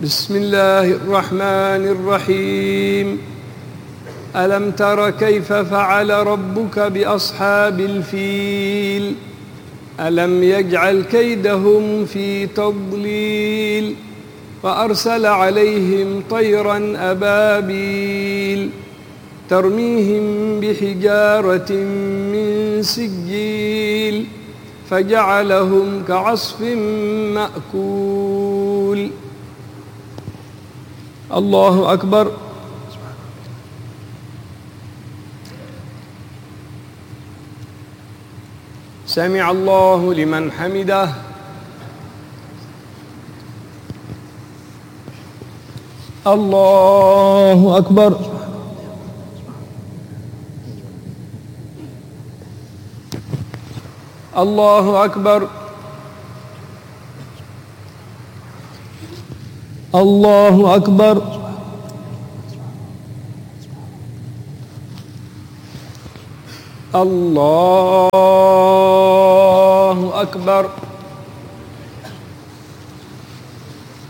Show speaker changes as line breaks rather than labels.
بسم الله الرحمن الرحيم. ألم تر كيف فعل ربك بأصحاب الفيل ألم يجعل كيدهم في تضليل وأرسل عليهم طيرا أبابيل ترميهم بحجارة من سجيل فجعلهم كعصف مأكول. الله أكبر. سمع الله لمن حمده. الله أكبر. الله أكبر. الله أكبر. الله أكبر.